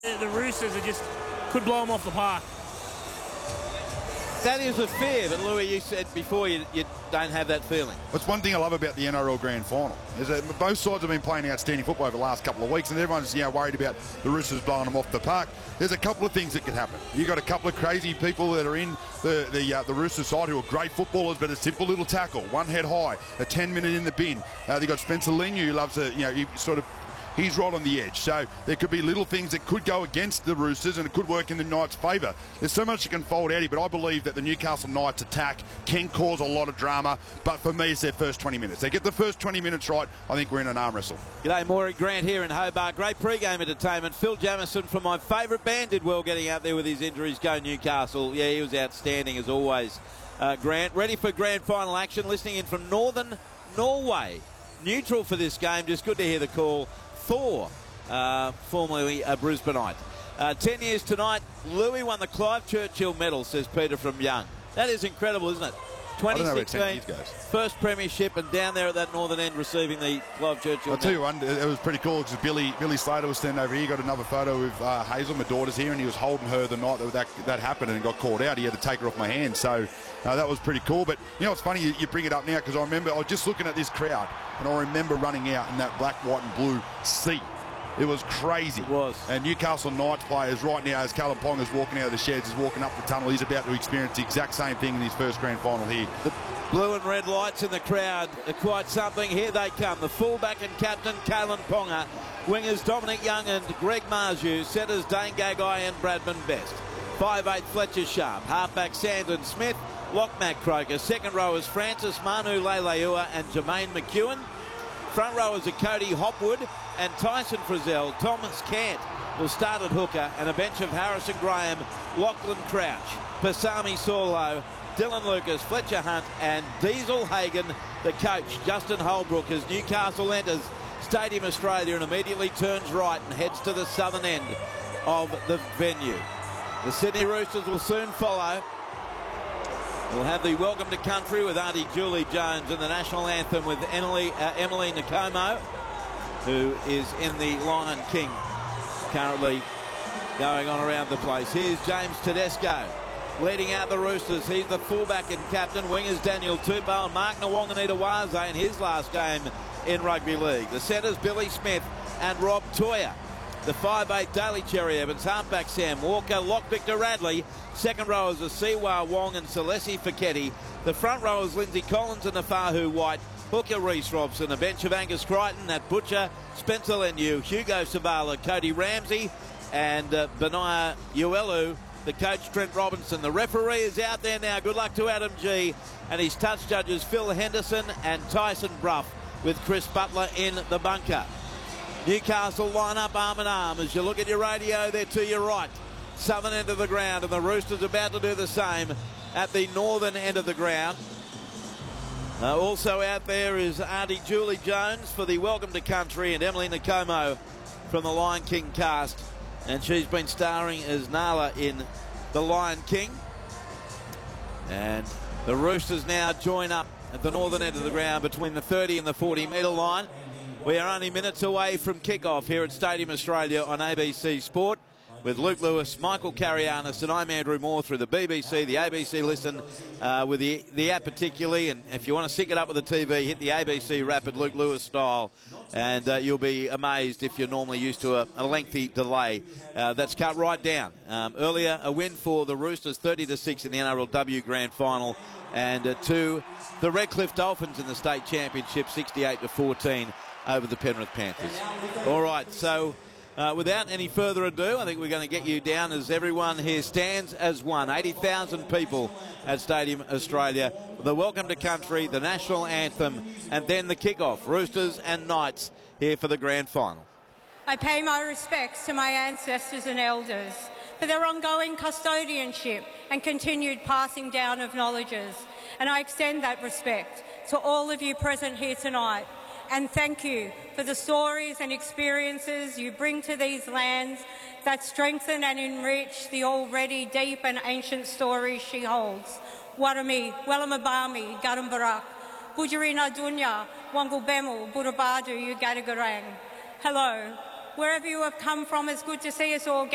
The Roosters could blow them off the park. That is a fear, but Louis, you said before you don't have that feeling. That's one thing I love about the NRL Grand Final is that both sides have been playing outstanding football over the last couple of weeks, and everyone's worried about the Roosters blowing them off the park. There's a couple of things that could happen. You've got a couple of crazy people that are in the Roosters side who are great footballers, but a simple little tackle, one head high, a 10-minute in the bin. They've got Spencer Leniu who loves to, he's right on the edge. So there could be little things that could go against the Roosters, and it could work in the Knights' favour. There's so much that can fold out here, but I believe that the Newcastle Knights attack can cause a lot of drama. But for me, it's their first 20 minutes. They get the first 20 minutes right, I think we're in an arm wrestle. G'day, Maury Grant here in Hobart. Great pre-game entertainment. Phil Jamieson from my favourite band did well getting out there with his injuries. Go Newcastle. Yeah, he was outstanding as always. Grant, ready for grand final action. Listening in from northern Norway. Neutral for this game. Just good to hear the call. Thor, formerly a Brisbaneite. 10 years tonight, Louis won the Clive Churchill Medal, says Peter from Young. That is incredible, isn't it? 2016, first premiership, and down there at that northern end receiving the Clive Churchill I'll tell you one, it was pretty cool because Billy Slater was standing over here. Got another photo with Hazel, my daughter's here, and he was holding her the night that happened and got caught out. He had to take her off my hand, so that was pretty cool. But it's funny you bring it up now because I remember I was just looking at this crowd and I remember running out in that black, white and blue sea. It was crazy. It was. And Newcastle Knights players right now, as Callum Pong is walking out of the sheds, is walking up the tunnel. He's about to experience the exact same thing in his first grand final here. The blue and red lights in the crowd are quite something. Here they come. The fullback and captain, Callum Ponga. Wingers Dominic Young and Greg Marju. Setters Dane Gagai and Bradman Best. 5'8" Fletcher Sharp. Halfback Sandon Smith. Lock Matt Croker. Second rowers Francis Manu Leileua and Jermaine McEwen. Front rowers are Cody Hopwood and Tyson Frizzell. Thomas Cant will start at hooker, and a bench of Harrison Graham, Lachlan Crouch, Pasami Sorlo, Dylan Lucas, Fletcher Hunt and Diesel Hagen, the coach, Justin Holbrook, as Newcastle enters Stadium Australia and immediately turns right and heads to the southern end of the venue. The Sydney Roosters will soon follow. We'll have the Welcome to Country with Auntie Julie Jones and the national anthem with Emily Nakomo, who is in the Lion King currently going on around the place. Here's James Tedesco leading out the Roosters. He's the fullback and captain. Wingers Daniel Tupou and Mark Nawonganitawaze in his last game in rugby league. The centres Billy Smith and Rob Toya. The 5'8" Daly Cherry Evans, halfback Sam Walker, lock Victor Radley. Second rowers are Siwa Wong and Celeste Fiketti. The front rowers Lindsay Collins and Nafahu White. Hooker Reece Robson, a bench of Angus Crichton, Nat Butcher, Spencer Leniu, Hugo Savala, Cody Ramsey and Benaiah Uelu. The coach Trent Robinson. The referee is out there now. Good luck to Adam G. And his touch judges Phil Henderson and Tyson Bruff with Chris Butler in the bunker. Newcastle line up arm in arm. As you look at your radio, they're to your right. Southern end of the ground, and the Roosters about to do the same at the northern end of the ground. Also out there is Auntie Julie Jones for the Welcome to Country and Emily Nakomo from the Lion King cast. And she's been starring as Nala in The Lion King. And the Roosters now join up at the northern end of the ground between the 30 and the 40-metre line. We are only minutes away from kick-off here at Stadium Australia on ABC Sport with Luke Lewis, Michael Carianis, and I'm Andrew Moore through the BBC, the ABC Listen, with the app particularly. And if you want to sync it up with the TV, hit the ABC Rapid Luke Lewis style, and you'll be amazed if you're normally used to a lengthy delay. That's cut right down. Earlier, a win for the Roosters, 30-6 in the NRLW Grand Final, and to the Redcliffe Dolphins in the State Championship, 68-14 over the Penrith Panthers. All right, so without any further ado, I think we're going to get you down as everyone here stands as one. 80,000 people at Stadium Australia. The Welcome to Country, the national anthem, and then the kick-off. Roosters and Knights here for the grand final. I pay my respects to my ancestors and elders for their ongoing custodianship and continued passing down of knowledges. And I extend that respect to all of you present here tonight. And thank you for the stories and experiences you bring to these lands that strengthen and enrich the already deep and ancient stories she holds. Warami, Wellamabami, Garambarak, Bujarina Dunya, Wangulbemu, Burabadu, Ugadagarang. Hello. Wherever you have come from, it's good to see us all